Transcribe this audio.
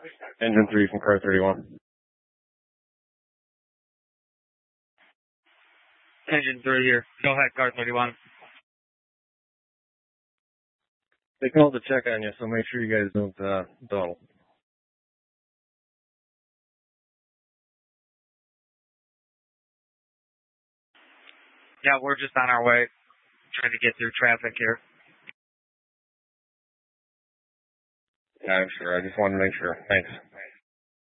Engine 3 from car 31. Engine 3 here. Go ahead, car 31. They called to check on you, so make sure you guys don't dawdle. Yeah, we're just on our way, trying to get through traffic here. Yeah, I'm sure. I just wanted to make sure. Thanks.